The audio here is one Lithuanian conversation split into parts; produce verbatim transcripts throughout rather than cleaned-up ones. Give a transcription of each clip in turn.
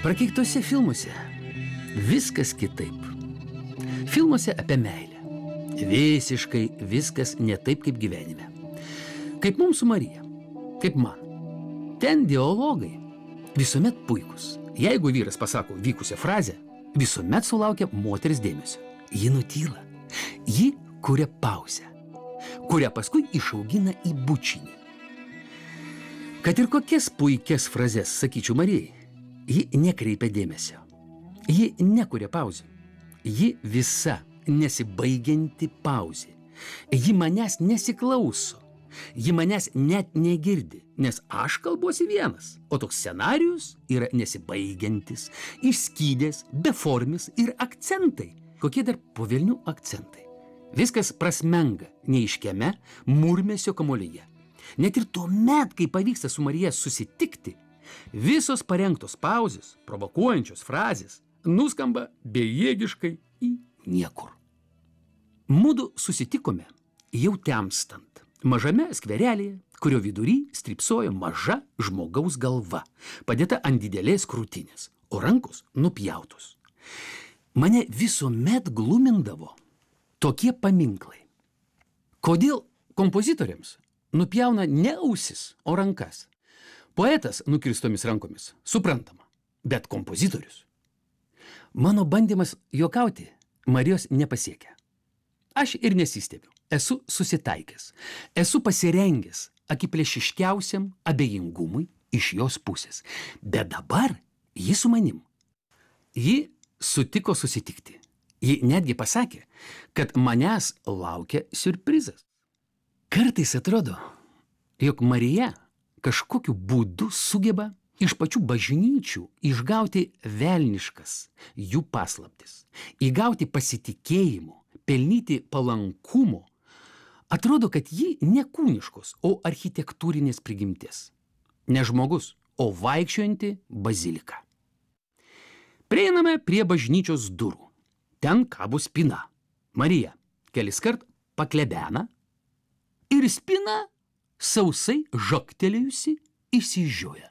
Prakeiktose filmuose viskas kitaip. Filmuose apie meilę. Visiškai viskas ne taip, kaip gyvenime. Kaip mums su Marija, kaip man. Ten dialogai visuomet puikus. Jeigu vyras pasako vykusią frazę, visuomet sulaukia moters dėmesio. Ji nutyla. Ji kuria pauzę, kurią paskui išaugina į bučinį. Kad ir kokias puikias frazes sakyčiau Marijai, ji nekreipia dėmesio. Ji nekuria pauzę. Ji visa nesibaigianti pauzė. Ji manęs nesiklauso. Ji manęs net negirdi, nes aš kalbuosi vienas, o toks scenarijus yra nesibaigiantis, išskydęs, beformis ir akcentai. Kokie dar po velnių akcentai? Viskas prasmenga neiškiame murmesio kamuolyje. Net ir tuomet, kai pavyksta su Marija susitikti, visos parengtos pauzės, provokuojančios frazės, nuskamba bejėgiškai į niekur. Mudu susitikome jau temstant, mažame skverelėje, kurio vidury strypsojo maža žmogaus galva, padėta ant didelės krūtinės, o rankos nupjautos. Mane visuomet glumindavo tokie paminklai. Kodėl kompozitoriams nupjauna ne ausis, o rankas? Poetas nukirstomis rankomis, suprantama, bet kompozitorius. Mano bandymas juokauti Marijos nepasiekia. Aš ir nesistebiu, esu susitaikęs, esu pasirengęs akiplėšiškiausiam abejingumui iš jos pusės. Bet dabar ji su manim. Ji sutiko susitikti. Ji netgi pasakė, kad manęs laukia siurprizas. Kartais atrodo, jog Marija kažkokiu būdu sugeba iš pačių bažnyčių išgauti velniškas jų paslaptis, įgauti pasitikėjimo, pelnyti palankumo. Atrodo, kad ji ne kūniškos, o architektūrinės prigimties. Ne žmogus, o vaikščiojanti bazilika. Prieiname prie bažnyčios durų. Ten kabo spina. Marija keliskart paklebena ir spina sausai žaktelėjusi išsižioja.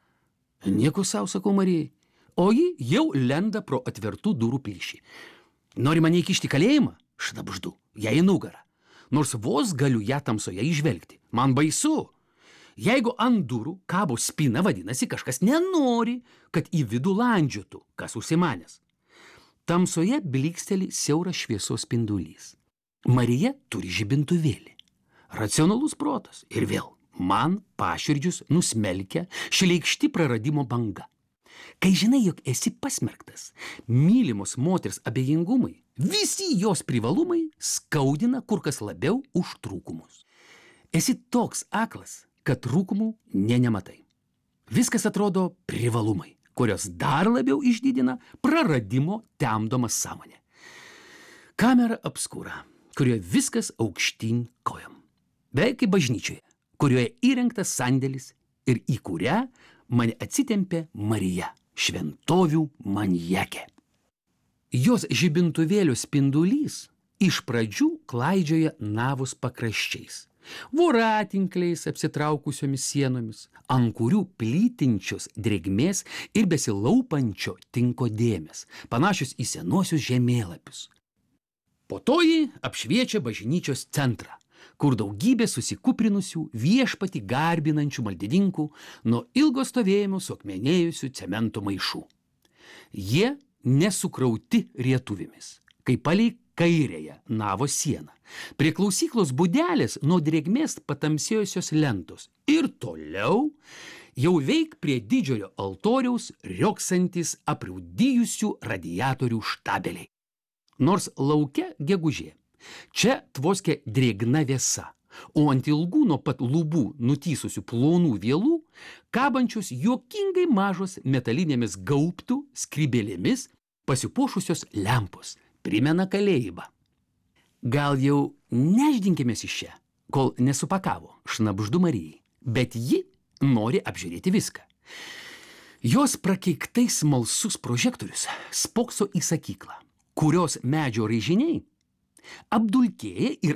Nieko sau, sakau Marijai, o ji jau lenda pro atvertų durų plyšį. Nori mane įkišti kalėjimą? Šnabždu, ją į nugarą. Nors vos galiu ją tamsoje įžvelgti. Man baisu. Jeigu ant durų kabo spina, vadinasi, kažkas nenori, kad į vidų landžiotų, kas užsimanęs. Tamsoje bliksteli siauras šviesos spindulys. Marija turi žibintuvėlį. Racionalus protas. Ir vėl man paširdžius nusmelkia šleikšti praradimo banga. Kai žinai, jog esi pasmerktas, mylimos moters abejingumai, visi jos privalumai skaudina kur kas labiau už trūkumus. Esi toks aklas, kad trūkumų nė nematai. Viskas atrodo privalumai, kurios dar labiau išdidina praradimo temdomą sąmonę. Kamera obskura, kurioje viskas aukštyn kojom. Beveik kaip bažnyčioje, kurioje įrengtas sandėlis ir į kurią mane atsitempė Marija, šventovių maniakė. Jos žibintuvėlio spindulys iš pradžių klaidžioja navos pakraščiais, voratinkliais apsitraukusiomis sienomis, ant kurių plytinčios drėgmės ir besilaupančio tinko dėmės, panašios į senuosius žemėlapius. Po to ji apšviečia bažnyčios centrą, kur daugybė susikuprinusių viešpatį garbinančių maldininkų nuo ilgo stovėjimo suakmenėjusių cemento maišų. Jie nesukrauti rietuvėmis, kaip palei kairėje navos sieną. Prie klausyklos būdelės nuo drėgmės patamsėjusios lentos ir toliau jau veik prie didžiojo altoriaus rioksantis apriudijusių radiatorių štabeliai. Nors lauke gegužė, čia tvoskė drėgna vėsa, o ant ilgų nuo pat lubų nutysusių plonų vielų kabančios juokingai mažos metalinėmis gaubtų skrybėlėmis pasipuošusios lempos primena kalėjimą. Gal jau neždinkimės iš čia, kol nesupakavo, šnabždu Marijai, bet ji nori apžiūrėti viską. Jos prakeiktai smalsus prožektorius spokso į sakyklą, kurios medžio raižiniai apdulkėję ir